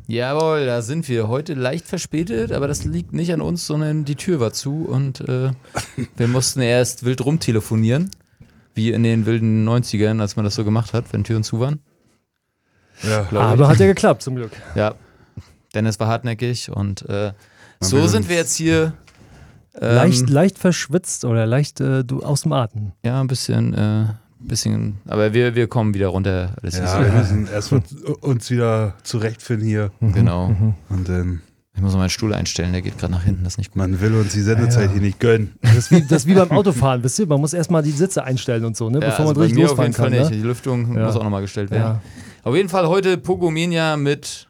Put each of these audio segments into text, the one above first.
Jawohl, da sind wir. Heute leicht verspätet, aber das liegt nicht an uns, sondern die Tür war zu und wir mussten erst wild rumtelefonieren, wie in den wilden 90ern, als man das so gemacht hat, wenn Türen zu waren. Ja, aber hat ja geklappt, zum Glück. Ja, Dennis war hartnäckig und so sind wir jetzt hier. Leicht verschwitzt oder leicht aus dem Atem. Ja, ein bisschen, aber wir kommen wieder runter. Alles ist wir müssen erst uns wieder zurechtfinden hier. Genau. Und dann. Ich muss noch meinen Stuhl einstellen, der geht gerade nach hinten, das ist nicht gut. Man will uns die Sendezeit hier nicht gönnen. Das ist wie beim Autofahren, wisst ihr? Man muss erstmal die Sitze einstellen und so, ne? Bevor man richtig losfahren kann. Nicht. Ne? Die Lüftung muss auch nochmal gestellt werden. Ja. Auf jeden Fall heute Pogomenia mit.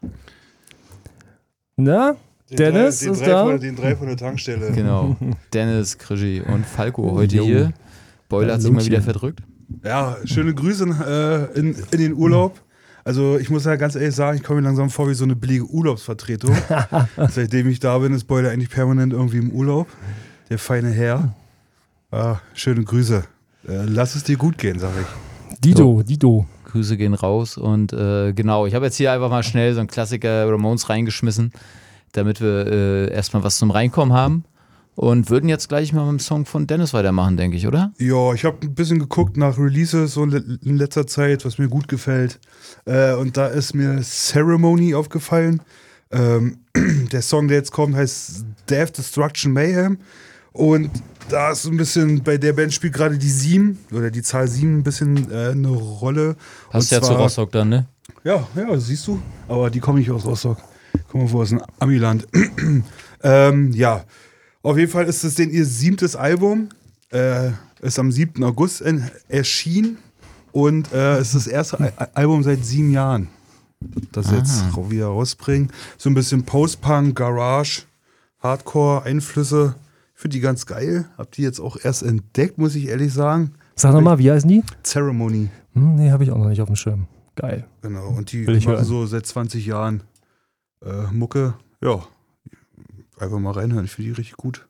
Na? Dennis ist da. Den drei von der Tankstelle. Genau. Dennis, Krischi und Falco heute hier. Boiler hat sich mal wieder verdrückt. Ja, schöne Grüße in den Urlaub. Also ich muss ja ganz ehrlich sagen, ich komme mir langsam vor wie so eine billige Urlaubsvertretung. Seitdem ich da bin, ist Boiler eigentlich permanent irgendwie im Urlaub. Der feine Herr. Schöne Grüße. Lass es dir gut gehen, sag ich. Dido. Grüße gehen raus und genau, ich habe jetzt hier einfach mal schnell so einen Klassiker Ramones reingeschmissen, damit wir erstmal was zum Reinkommen haben und würden jetzt gleich mal mit dem Song von Dennis weitermachen, denke ich, oder? Ja, ich habe ein bisschen geguckt nach Releases so in letzter Zeit, was mir gut gefällt. Und da ist mir Ceremony aufgefallen. Der Song, der jetzt kommt, heißt Death, Destruction, Mayhem. Und da ist so ein bisschen, bei der Band spielt gerade die 7 oder die Zahl 7 ein bisschen eine Rolle. Passt ja zu Rostock dann, ne? Ja, siehst du. Aber die kommen nicht aus Rostock. Kommen wir vor, aus dem Amiland. Ja, auf jeden Fall ist es ihr 7. Album. Ist am 7. August erschienen. Und ist das erste Album seit 7 Jahren. Das jetzt wieder rausbringen. So ein bisschen Post-Punk, Garage, Hardcore-Einflüsse. Ich finde die ganz geil. Hab die jetzt auch erst entdeckt, muss ich ehrlich sagen. Sag nochmal, wie heißen die? Ceremony. Nee, habe ich auch noch nicht auf dem Schirm. Geil. Genau, und die machen so seit 20 Jahren Mucke. Ja, einfach mal reinhören. Ich finde die richtig gut.